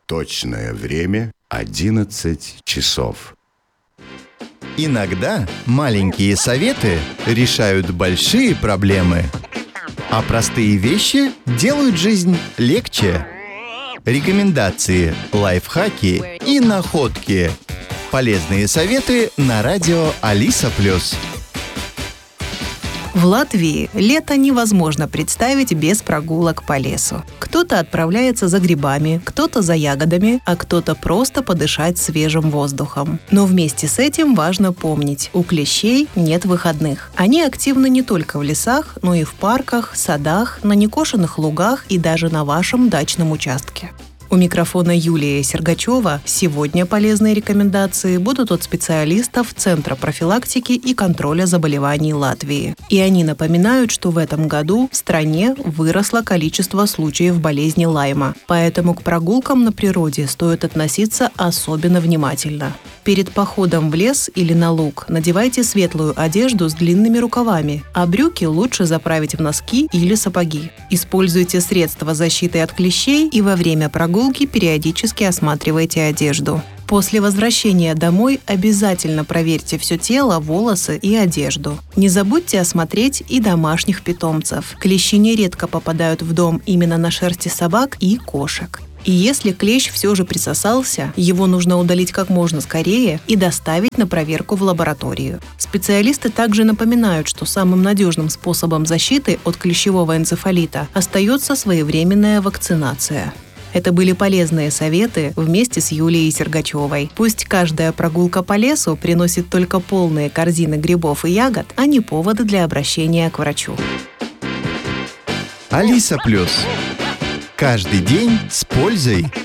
Точное время 11 часов. Иногда маленькие советы решают большие проблемы, а простые вещи делают жизнь легче. Рекомендации, лайфхаки и находки. Полезные советы на радио Алиса+. В Латвии лето невозможно представить без прогулок по лесу. Кто-то отправляется за грибами, кто-то за ягодами, а кто-то просто подышать свежим воздухом. Но вместе с этим важно помнить, у клещей нет выходных. Они активны не только в лесах, но и в парках, садах, на некошенных лугах и даже на вашем дачном участке. У микрофона Юлия Сергачева. Сегодня полезные рекомендации будут от специалистов Центра профилактики и контроля заболеваний Латвии. И они напоминают, что в этом году в стране выросло количество случаев болезни Лайма. Поэтому к прогулкам на природе стоит относиться особенно внимательно. Перед походом в лес или на луг надевайте светлую одежду с длинными рукавами, а брюки лучше заправить в носки или сапоги. Используйте средства защиты от клещей и во время прогулки периодически осматривайте одежду. После возвращения домой обязательно проверьте все тело, волосы и одежду. Не забудьте осмотреть и домашних питомцев. Клещи нередко попадают в дом именно на шерсти собак и кошек. И если клещ все же присосался, его нужно удалить как можно скорее и доставить на проверку в лабораторию. Специалисты также напоминают, что самым надежным способом защиты от клещевого энцефалита остается своевременная вакцинация. Это были полезные советы вместе с Юлией Сергачевой. Пусть каждая прогулка по лесу приносит только полные корзины грибов и ягод, а не поводы для обращения к врачу. Алиса+. Каждый день с пользой.